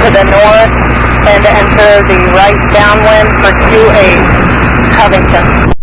to the north and enter the right downwind for 28 Covington.